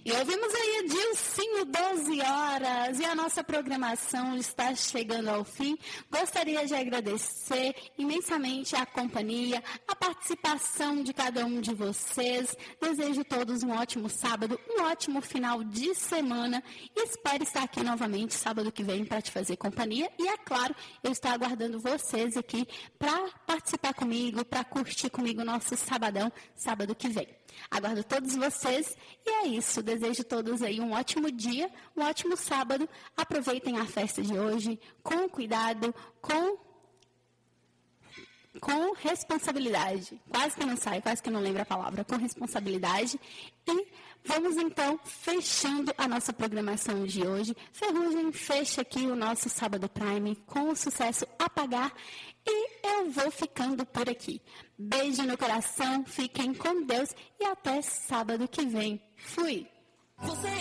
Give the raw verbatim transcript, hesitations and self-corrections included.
E ouvimos aí Dilcinho, doze horas, e a nossa programação está chegando ao fim. Gostaria de agradecer imensamente a companhia, a participação de cada um de vocês. Desejo a todos um ótimo sábado, um ótimo final de semana e espero estar aqui novamente sábado que vem para te fazer companhia. E é claro, eu estou aguardando vocês aqui para participar comigo, para curtir comigo o nosso sabadão, sábado que vem. Aguardo todos vocês e é isso. Desejo a todos aí um ótimo dia, um ótimo sábado. Aproveitem a festa de hoje com cuidado, com, com responsabilidade. Quase que não sai, quase que não lembro a palavra. Com responsabilidade. E vamos então fechando a nossa programação de hoje. Ferrugem fecha aqui o nosso Sábado Prime com o sucesso Apagar. E eu vou ficando por aqui. Beijo no coração, fiquem com Deus e até sábado que vem. Fui! Você